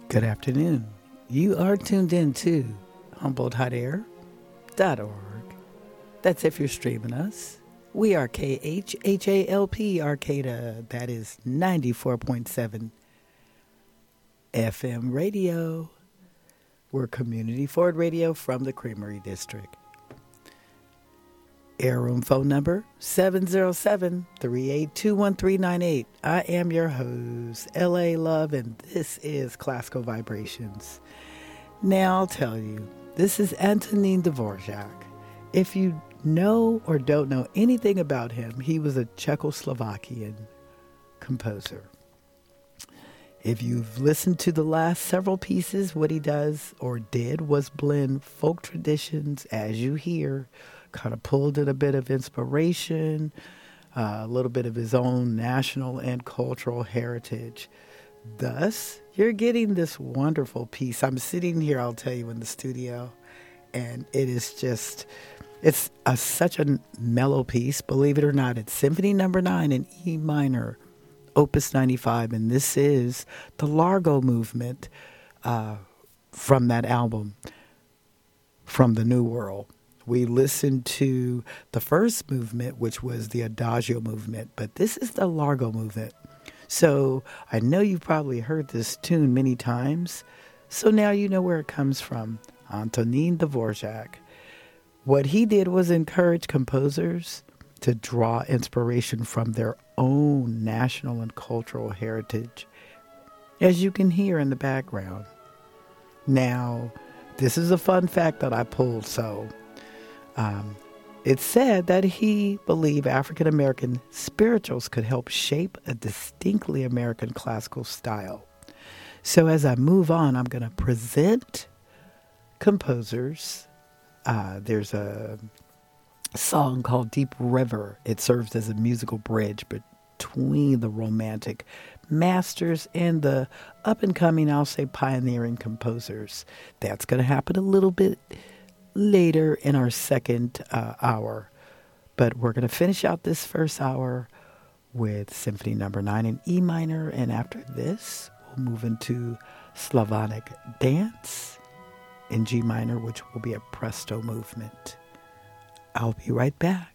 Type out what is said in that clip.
Good afternoon. You are tuned in to HumboldtHotAir.org. That's if you're streaming us. We are KHHALP Arcata. That is 94.7 FM radio. We're Community Forward Radio from the Creamery District. Air room phone number 707-382-1398. I am your host, L.A. Love, and this is Classical Vibrations. Now I'll tell you, this is Antonin Dvorak. If you know or don't know anything about him, he was a Czechoslovakian composer. If you've listened to the last several pieces, what he does or did was blend folk traditions, as you hear, kind of pulled in a bit of inspiration, a little bit of his own national and cultural heritage. Thus, you're getting this wonderful piece. I'm sitting here, I'll tell you, in the studio, and it is just, it's such a mellow piece. Believe it or not, it's Symphony No. 9 in E minor, Opus 95, and this is the Largo movement from that album, From the New World. We listened to the first movement, which was the Adagio movement, but this is the Largo movement. So I know you've probably heard this tune many times, so now you know where it comes from. Antonin Dvorak. What he did was encourage composers to draw inspiration from their own national and cultural heritage, as you can hear in the background. Now, this is a fun fact that I pulled, so it's said that he believed African American spirituals could help shape a distinctly American classical style. So as I move on, I'm going to present composers. There's a song called Deep River. It serves as a musical bridge between the romantic masters and the up-and-coming, I'll say, pioneering composers. That's going to happen a little bit later in our second hour. But we're going to finish out this first hour with Symphony No. 9 in E minor, and after this, we'll move into Slavonic Dance in G minor, which will be a presto movement. I'll be right back.